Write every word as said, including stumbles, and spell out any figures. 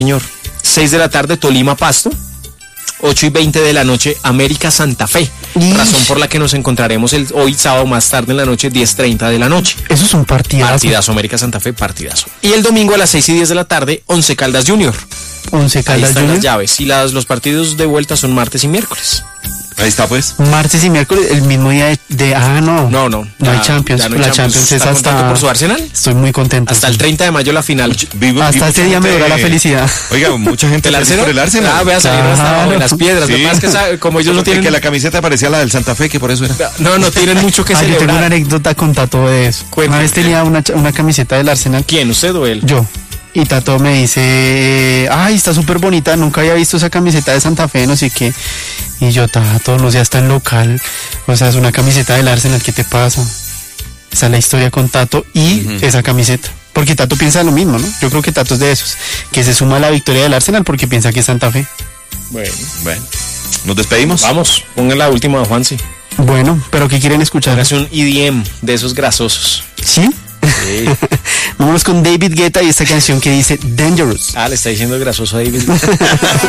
Señor, seis de la tarde, Tolima Pasto. ocho y veinte de la noche, América Santa Fe. Ish. Razón por la que nos encontraremos el, hoy sábado más tarde en la noche, diez treinta de la noche. Eso es un partidazo. Partidazo, América Santa Fe, partidazo. Y el domingo a las seis y diez de la tarde, Once Caldas Junior. Once Caldas Ahí están Junior. las llaves. Y las, los partidos de vuelta son martes y miércoles. Ahí está, pues. Martes y miércoles, el mismo día de... de ah, no. No, no. No ya, hay Champions. ya no hay la Champions. Champions es ¿Está hasta... contento por su Arsenal? Estoy muy contento. Hasta el treinta de mayo la final. Vivo, hasta ese día me dura la felicidad. Oiga, mucha gente ¿El Arsenal? por el Arsenal. Ah, voy a salir Claro. hasta abajo de las piedras. Sí. Lo que pasa es que sabe, como ellos no tienen... Que la camiseta parecía la del Santa Fe, que por eso era. No, no tienen mucho que Ah, yo celebrar. tengo una anécdota con Tato de eso. Cuéntame. Una vez tenía una, cha- una camiseta del Arsenal. ¿Quién? ¿Usted o él? Yo. Y Tato me dice, ay, está súper bonita, nunca había visto esa camiseta de Santa Fe, no sé qué. Y yo, Tato, no seas tan local. O sea, es una camiseta del Arsenal, ¿qué te pasa? Esa es la historia con Tato y Ujú. esa camiseta. Porque Tato piensa lo mismo, ¿no? Yo creo que Tato es de esos, que se suma a la victoria del Arsenal porque piensa que es Santa Fe. Bueno. Bueno, nos despedimos. Vamos, pongan la última, Juanse. Bueno, pero ¿qué quieren escuchar? Hágase un E D M de esos grasosos. ¿Sí? Sí. Vámonos con David Guetta y esta canción que dice Dangerous. Ah, le está diciendo grasoso a David.